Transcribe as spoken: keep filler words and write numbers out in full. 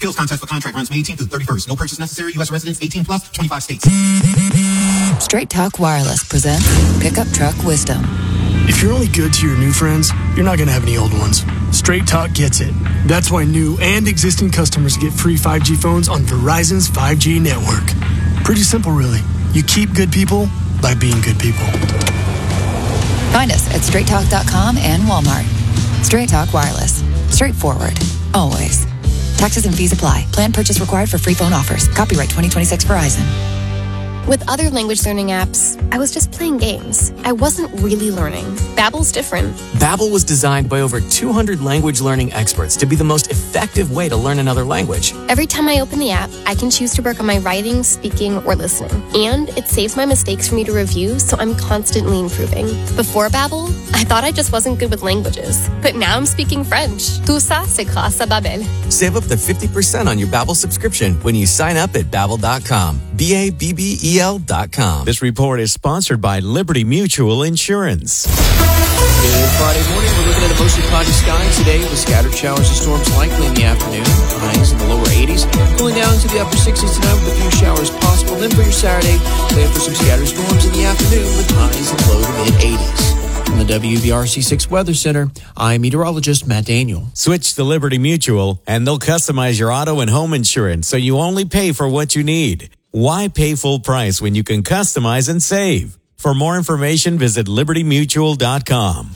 Skills contest for contract runs May eighteenth through the thirty-first. No purchase necessary. U S residents eighteen plus, twenty-five states. Straight Talk Wireless presents Pickup Truck Wisdom. If you're only good to your new friends, you're not going to have any old ones. Straight Talk gets it. That's why new and existing customers get free five G phones on Verizon's five G network. Pretty simple, really. You keep good people by being good people. Find us at straight talk dot com and Walmart. Straight Talk Wireless. Straightforward. Always. Taxes and fees apply. Plan purchase required for free phone offers. Copyright twenty twenty-six Verizon. With other language learning apps, I was just playing games. I wasn't really learning. Babbel's different. Babbel was designed by over two hundred language learning experts to be the most effective way to learn another language. Every time I open the app, I can choose to work on my writing, speaking, or listening. And it saves my mistakes for me to review, so I'm constantly improving. Before Babbel, I thought I just wasn't good with languages. But now I'm speaking French. Tout ça, c'est grâce à Babbel. Save up to fifty percent on your Babbel subscription when you sign up at babbel dot com. B A B B E L dot com. This report is sponsored by Liberty Mutual Insurance. Good Friday morning. We're looking at a mostly cloudy sky today with scattered showers and storms likely in the afternoon. Highs in the lower eighties. Cooling down to the upper sixties tonight with a few showers possible. Then for your Saturday, plan for some scattered storms in the afternoon with highs in the low to mid eighties. From the W V R C six Weather Center, I'm meteorologist Matt Daniel. Switch to Liberty Mutual, and they'll customize your auto and home insurance so you only pay for what you need. Why pay full price when you can customize and save? For more information, visit liberty mutual dot com.